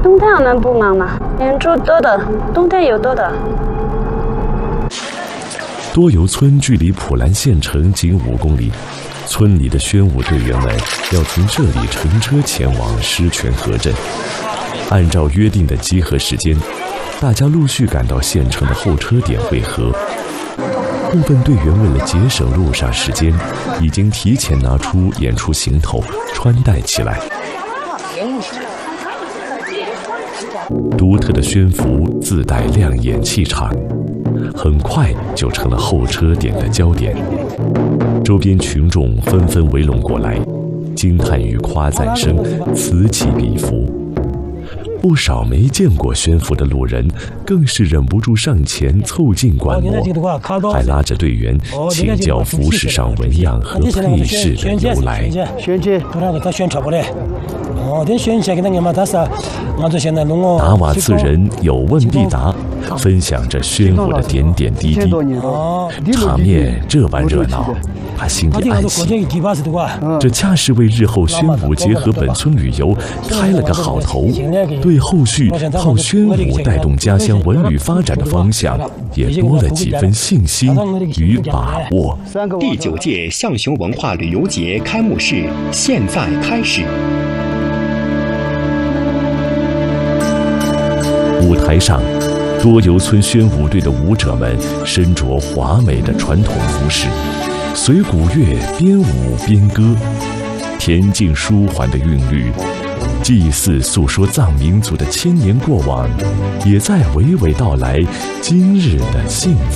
冬天能不忙吗？演出多的，冬天有多的。 多油村距离普兰县城仅5公里，村里的宣武队员们要从这里乘车前往狮泉河镇。按照约定的集合时间，大家陆续赶到县城的候车点汇合。部分队员为了节省路上时间，已经提前拿出演出行头穿戴起来。独特的宣服自带亮眼气场，很快就成了候车点的焦点。周边群众纷纷围拢过来，惊叹与夸赞声此起彼伏。不少没见过宣服的路人更是忍不住上前凑近观摩，还拉着队员请教服饰上纹样和配饰的由来。达瓦次人有问必答，分享着宣武的点点滴滴，场面这般热闹，他心里暗喜，这恰是为日后宣武结合本村旅游开了个好头，对后续靠宣武带动家乡文旅发展的方向也多了几分信心与把握。 第9届象雄文化旅游节开幕式现在开始。 舞台上，多油村宣武队的舞者们身着华美的传统服饰，随鼓乐边舞边歌，恬静舒缓的韵律，祭祀诉说藏民族的千年过往，也在娓娓道来今日的幸福。